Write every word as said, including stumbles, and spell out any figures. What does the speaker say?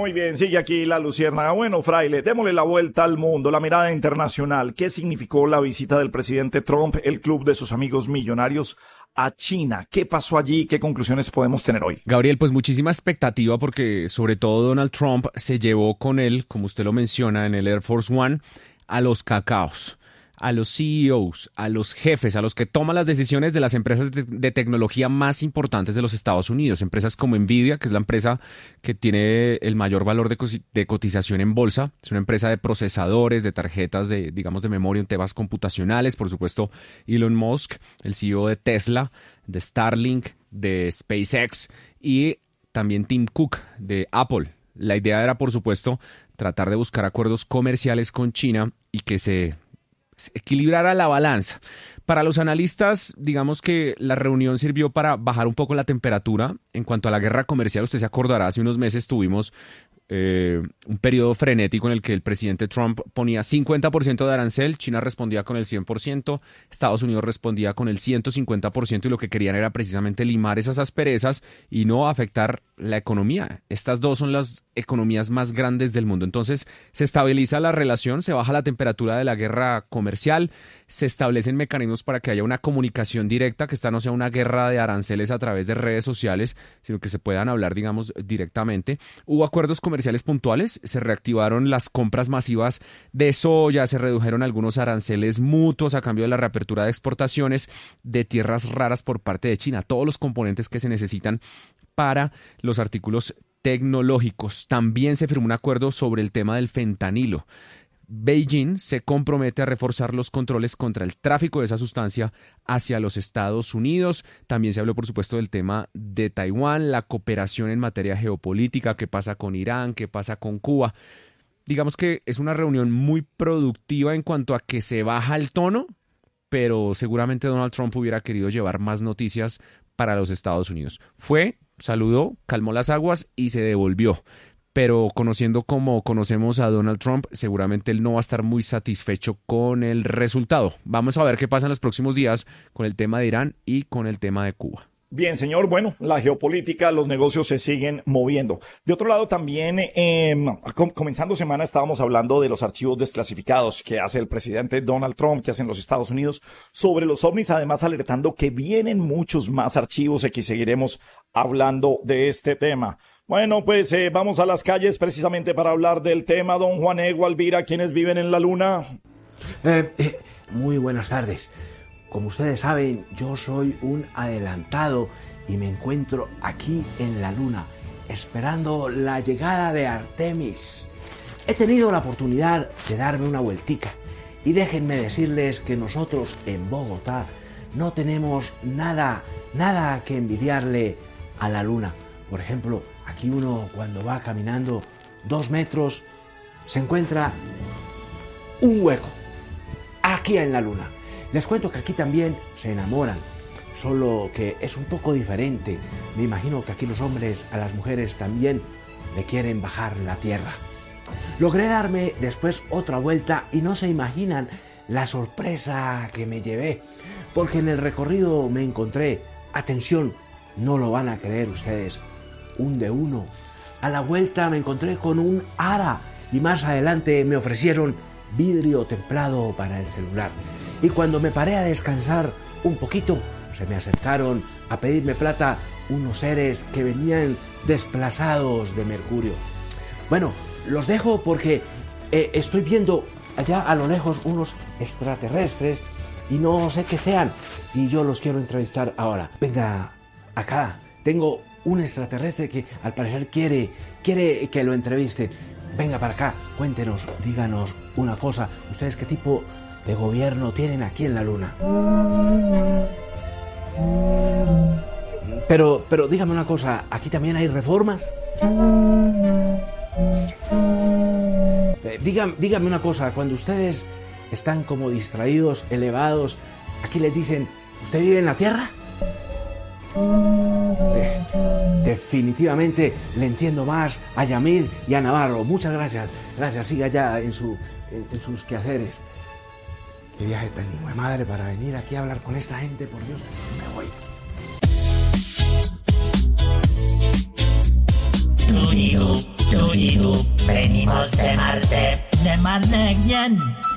Muy bien, sigue aquí la luciérnaga. Bueno, Fraile, démosle la vuelta al mundo, la mirada internacional. ¿Qué significó la visita del presidente Trump, el club de sus amigos millonarios, a China? ¿Qué pasó allí? ¿Qué conclusiones podemos tener hoy? Gabriel, pues muchísima expectativa porque sobre todo Donald Trump se llevó con él, como usted lo menciona, en el Air Force One, a los cacaos, a los C E Os, a los jefes, a los que toman las decisiones de las empresas de, de tecnología más importantes de los Estados Unidos. Empresas como Nvidia, que es la empresa que tiene el mayor valor de, co- de cotización en bolsa. Es una empresa de procesadores, de tarjetas, de digamos de memoria en temas computacionales. Por supuesto, Elon Musk, el C E O de Tesla, de Starlink, de SpaceX y también Tim Cook de Apple. La idea era, por supuesto, tratar de buscar acuerdos comerciales con China y que se equilibrara la balanza. Para los analistas, digamos que la reunión sirvió para bajar un poco la temperatura. En cuanto a la guerra comercial, usted se acordará, hace unos meses tuvimos eh, un periodo frenético en el que el presidente Trump ponía cincuenta por ciento de arancel, China respondía con el cien por ciento, Estados Unidos respondía con el ciento cincuenta por ciento y lo que querían era precisamente limar esas asperezas y no afectar la economía. Estas dos son las economías más grandes del mundo. Entonces se estabiliza la relación, se baja la temperatura de la guerra comercial, se establecen mecanismos para que haya una comunicación directa, que esta no sea una guerra de aranceles a través de redes sociales, sino que se puedan hablar, digamos, directamente. Hubo acuerdos comerciales puntuales, se reactivaron las compras masivas de soya, se redujeron algunos aranceles mutuos a cambio de la reapertura de exportaciones de tierras raras por parte de China, todos los componentes que se necesitan para los artículos tecnológicos. También se firmó un acuerdo sobre el tema del fentanilo. Beijing se compromete a reforzar los controles contra el tráfico de esa sustancia hacia los Estados Unidos. También se habló, por supuesto, del tema de Taiwán, la cooperación en materia geopolítica, qué pasa con Irán, qué pasa con Cuba. Digamos que es una reunión muy productiva en cuanto a que se baja el tono, pero seguramente Donald Trump hubiera querido llevar más noticias para los Estados Unidos. Fue, saludó, calmó las aguas y se devolvió. Pero conociendo como conocemos a Donald Trump, seguramente él no va a estar muy satisfecho con el resultado. Vamos a ver qué pasa en los próximos días con el tema de Irán y con el tema de Cuba. Bien, señor. Bueno, la geopolítica, los negocios se siguen moviendo. De otro lado, también, eh, com- comenzando semana, estábamos hablando de los archivos desclasificados que hace el presidente Donald Trump, que hacen los Estados Unidos sobre los ovnis, además alertando que vienen muchos más archivos y que seguiremos hablando de este tema. Bueno, pues eh, vamos a las calles precisamente para hablar del tema. Don Juan Ego, Alvira, ¿quiénes viven en la luna? Eh, eh, muy buenas tardes. Como ustedes saben, yo soy un adelantado y me encuentro aquí en la luna, esperando la llegada de Artemis. He tenido la oportunidad de darme una vueltica y déjenme decirles que nosotros en Bogotá no tenemos nada, nada que envidiarle a la luna. Por ejemplo, aquí uno cuando va caminando dos metros se encuentra un hueco, aquí en la luna. Les cuento que aquí también se enamoran, solo que es un poco diferente. Me imagino que aquí los hombres a las mujeres también le quieren bajar la tierra. Logré darme después otra vuelta y no se imaginan la sorpresa que me llevé, porque en el recorrido me encontré, atención, no lo van a creer ustedes, un de uno. A la vuelta me encontré con un ara y más adelante me ofrecieron vidrio templado para el celular. Y cuando me paré a descansar un poquito, se me acercaron a pedirme plata unos seres que venían desplazados de Mercurio. Bueno, los dejo porque eh, estoy viendo allá a lo lejos unos extraterrestres y no sé qué sean. Y yo los quiero entrevistar ahora. Venga, acá tengo un extraterrestre que al parecer quiere, quiere que lo entrevisten. Venga para acá, cuéntenos, díganos una cosa. ¿Ustedes qué tipo de gobierno tienen aquí en la luna? Pero, pero dígame una cosa, ¿aquí también hay reformas? Eh, dígame, dígame una cosa, cuando ustedes están como distraídos, elevados, aquí les dicen, ¿usted vive en la Tierra? Eh, definitivamente le entiendo más a Yamil y a Navarro. Muchas gracias. Gracias, siga ya en, su, en, en sus quehaceres. Qué viaje tan hijo de madre para venir aquí a hablar con esta gente, por Dios. Me voy. Tónico. Duridu, venimos de Marte. De Marte, ¿quién?